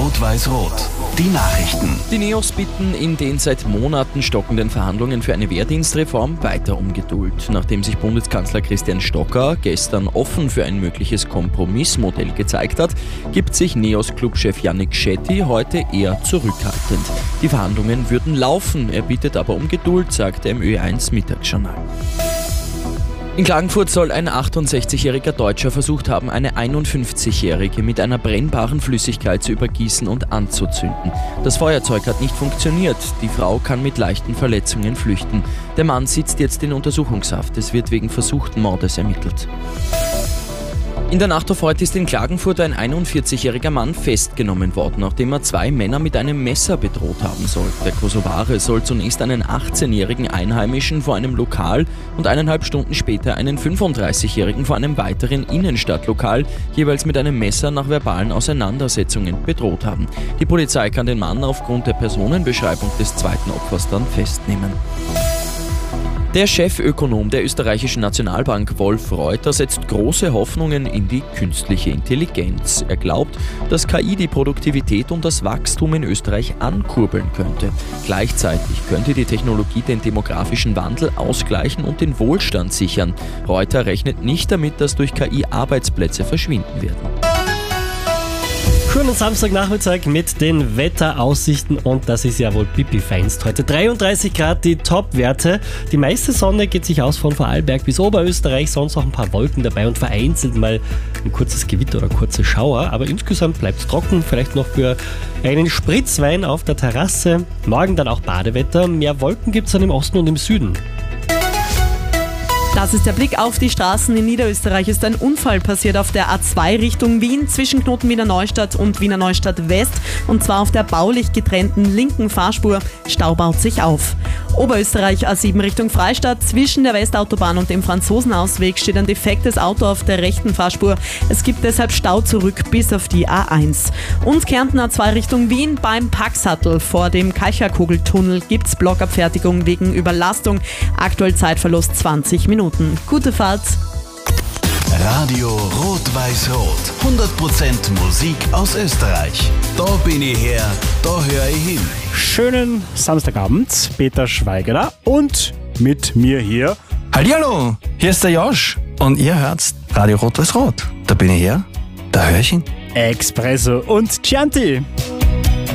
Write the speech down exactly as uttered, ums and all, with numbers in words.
Rot-Weiß-Rot. Die Nachrichten. Die Neos bitten in den seit Monaten stockenden Verhandlungen für eine Wehrdienstreform weiter um Geduld. Nachdem sich Bundeskanzler Christian Stocker gestern offen für ein mögliches Kompromissmodell gezeigt hat, gibt sich Neos-Clubchef Yannick Shetty heute eher zurückhaltend. Die Verhandlungen würden laufen, er bittet aber um Geduld, sagt er im Ö eins Mittagsjournal. In Klagenfurt soll ein achtundsechzigjähriger Deutscher versucht haben, eine einundfünfzigjährige mit einer brennbaren Flüssigkeit zu übergießen und anzuzünden. Das Feuerzeug hat nicht funktioniert. Die Frau kann mit leichten Verletzungen flüchten. Der Mann sitzt jetzt in Untersuchungshaft. Es wird wegen versuchten Mordes ermittelt. In der Nacht auf heute ist in Klagenfurt ein einundvierzigjähriger Mann festgenommen worden, nachdem er zwei Männer mit einem Messer bedroht haben soll. Der Kosovare soll zunächst einen achtzehnjährigen Einheimischen vor einem Lokal und eineinhalb Stunden später einen fünfunddreißigjährigen vor einem weiteren Innenstadtlokal jeweils mit einem Messer nach verbalen Auseinandersetzungen bedroht haben. Die Polizei kann den Mann aufgrund der Personenbeschreibung des zweiten Opfers dann festnehmen. Der Chefökonom der österreichischen Nationalbank Wolf Reuter setzt große Hoffnungen in die künstliche Intelligenz. Er glaubt, dass K I die Produktivität und das Wachstum in Österreich ankurbeln könnte. Gleichzeitig könnte die Technologie den demografischen Wandel ausgleichen und den Wohlstand sichern. Reuter rechnet nicht damit, dass durch K I Arbeitsplätze verschwinden werden. Schönen Samstagnachmittag mit den Wetteraussichten und das ist ja wohl pipi-feinst. Heute dreiunddreißig Grad die Top-Werte. Die meiste Sonne geht sich aus von Vorarlberg bis Oberösterreich, sonst auch ein paar Wolken dabei und vereinzelt mal ein kurzes Gewitter oder kurze Schauer. Aber insgesamt bleibt es trocken, vielleicht noch für einen Spritzwein auf der Terrasse. Morgen dann auch Badewetter. Mehr Wolken gibt es dann im Osten und im Süden. Das ist der Blick auf die Straßen. In Niederösterreich ist ein Unfall passiert auf der A zwei Richtung Wien, zwischen Knoten Wiener Neustadt und Wiener Neustadt West, und zwar auf der baulich getrennten linken Fahrspur. Stau baut sich auf. Oberösterreich A sieben Richtung Freistadt, zwischen der Westautobahn und dem Franzosenausweg steht ein defektes Auto auf der rechten Fahrspur. Es gibt deshalb Stau zurück bis auf die A eins. Und Kärnten A zwei Richtung Wien beim Paxhattel vor dem Kalcherkugeltunnel gibt's Blockabfertigung wegen Überlastung. Aktuell Zeitverlust zwanzig Minuten. Gute Fahrt. Radio Rot-Weiß-Rot. hundert Prozent Musik aus Österreich. Da bin ich her, da höre ich hin. Schönen Samstagabend, Peter Schweiger da und mit mir hier. Hallihallo, hier ist der Josh und ihr hört Radio Rot-Weiß-Rot. Da bin ich her, da höre ich hin. Expresso und Chianti.